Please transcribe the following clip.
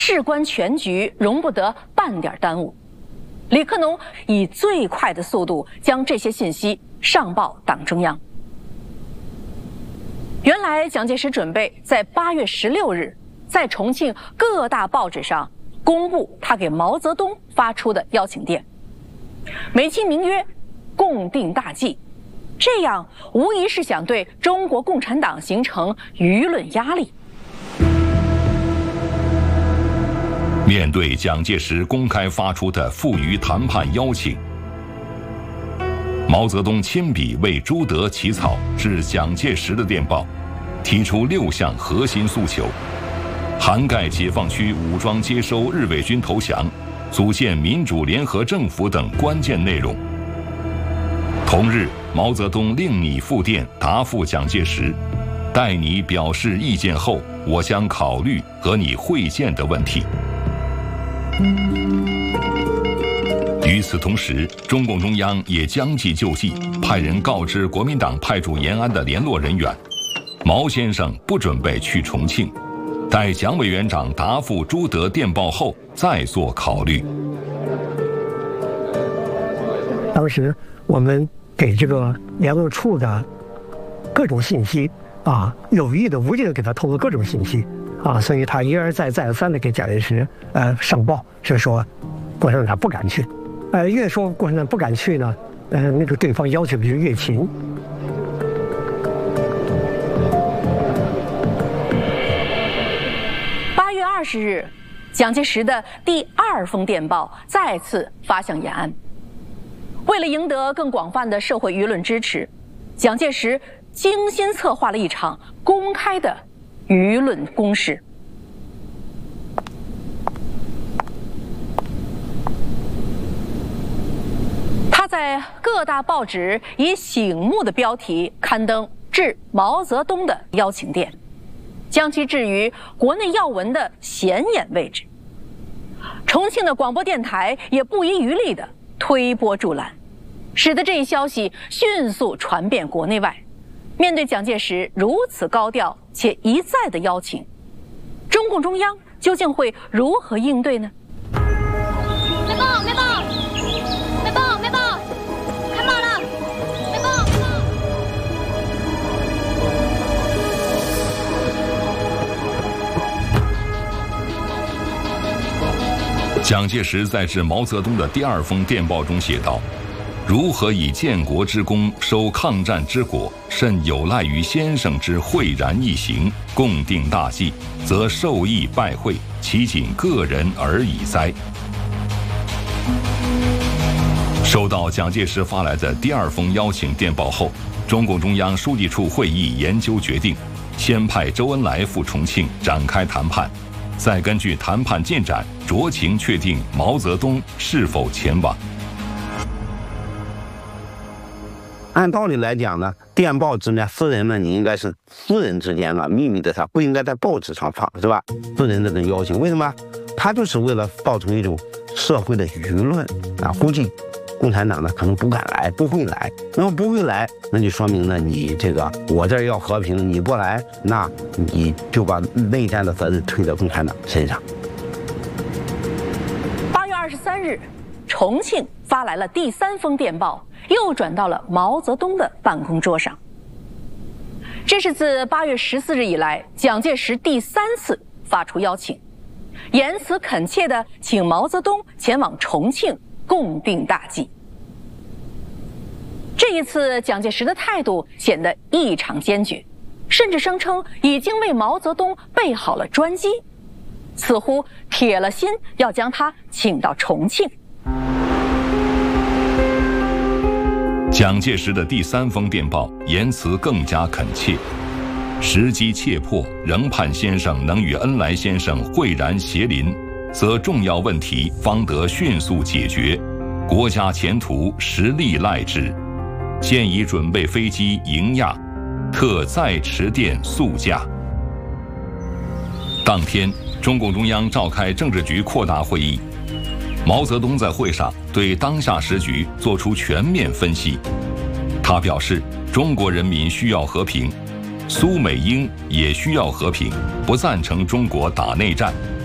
事关全局，容不得半点耽误。李克农以最快的速度将这些信息上报党中央。原来蒋介石准备在8月16日在重庆各大报纸上公布他给毛泽东发出的邀请电，美其名曰“共定大计”，这样无疑是想对中国共产党形成舆论压力。 面对蒋介石公开发出的赴渝谈判邀请，毛泽东亲笔为朱德起草致蒋介石的电报，提出6项核心诉求，涵盖解放区武装接收日伪军投降、组建民主联合政府等关键内容。同日，毛泽东另拟复电答复蒋介石，待你表示意见后，我将考虑和你会见的问题。与此同时，中共中央也将计就计，派人告知国民党派驻延安的联络人员，毛先生不准备去重庆，待蒋委员长答复朱德电报后再做考虑。 当时我们给这个联络处的各种信息有意的、无意的给他透露各种信息所以他一而再、再而三的给蒋介石上报，是说共产党不敢去，越说共产党不敢去呢，那个对方要求的就越勤。 8月20日，蒋介石的第2封电报再次发向延安。为了赢得更广泛的社会舆论支持，蒋介石精心策划了一场公开的舆论攻势。他在各大报纸以醒目的标题刊登致毛泽东的邀请电，将其置于国内要闻的显眼位置。重庆的广播电台也不遗余力地推波助澜，使得这一消息迅速传遍国内外。面对蒋介石如此高调且一再的邀请，中共中央究竟会如何应对呢？ 没报，没报，没报，没报，开报了，没报，没报。 蒋介石在致毛泽东的第2封电报中写道：如何以建国之功收抗战之果，甚有赖于先生之慧然一行，共定大计，则受益拜会，其仅个人而已哉。收到蒋介石发来的第2封邀请电报后，中共中央书记处会议研究决定，先派周恩来赴重庆展开谈判，再根据谈判进展酌情确定毛泽东是否前往。 按道理来讲呢，电报之间私人们你应该是私人之间秘密的，不应该在报纸上放，是吧？私人的这种邀请，为什么？他就是为了造成一种社会的舆论估计共产党呢可能不敢来，不会来。那么不会来，那就说明呢你这个我这儿要和平，你不来，那你就把内战的责任推到共产党身上。 8月23日，重庆发来了第3封电报，又转到了毛泽东的办公桌上。这是自8月14日以来，蒋介石第3次发出邀请，言辞恳切地请毛泽东前往重庆共定大计。这一次，蒋介石的态度显得异常坚决，甚至声称已经为毛泽东备好了专机，似乎铁了心要将他请到重庆。 蒋介石的第3封电报言辞更加恳切，时机切迫，仍盼先生能与恩来先生蕙然协邻，则重要问题方得迅速解决，国家前途实力赖之。现已准备飞机迎亚，特再持电速驾。当天，中共中央召开政治局扩大会议，毛泽东在会上对当下时局作出全面分析。他表示，中国人民需要和平，苏美英也需要和平，不赞成中国打内战。